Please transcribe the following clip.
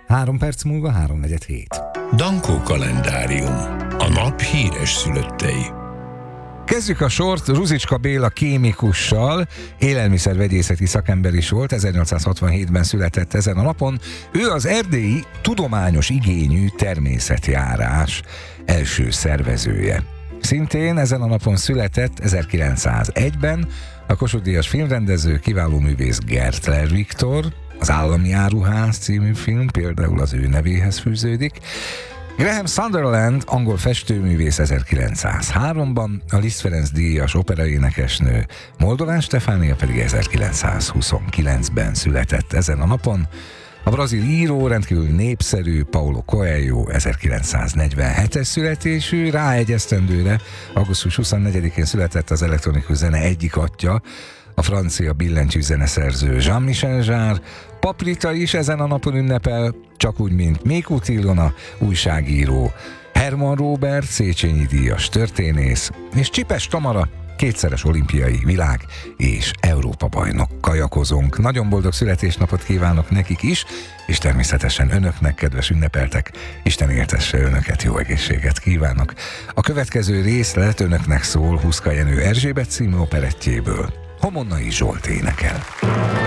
3 perc múlva 3:47. Dankó kalendárium. A nap híres szülöttei. Kezdjük a sort Ruzicska Béla kémikussal, élelmiszervegyészeti szakember is volt, 1867-ben született ezen a napon. Ő az erdélyi tudományos igényű természetjárás első szervezője. Szintén ezen a napon született 1901-ben a Kossuth-díjas filmrendező, kiváló művész Gertler Viktor, az Állami Áruház című film például az ő nevéhez fűződik. Graham Sutherland, angol festőművész 1903-ban, a Liszt Ferenc díjas operaénekesnő, Moldován Stefánia pedig 1929-ben született ezen a napon. A brazil író, rendkívül népszerű Paulo Coelho 1947-es születésű, rá egy esztendőre, augusztus 24-én született az elektronikus zene egyik atya, a francia billentyű zeneszerző Jean-Michel Jarre. Paprita is ezen a napon ünnepel, csak úgy, mint Mékúti Ilona, újságíró, Herman Róbert, Széchenyi díjas történész, és Csipes Tamara, kétszeres olimpiai világ és Európa-bajnok kajakozónk. Nagyon boldog születésnapot kívánok nekik is, és természetesen önöknek, kedves ünnepeltek, Isten éltesse önöket, jó egészséget kívánok. A következő részlet önöknek szól Huszka Jenő Erzsébet című operettjéből. Homonnai Zsolt énekel.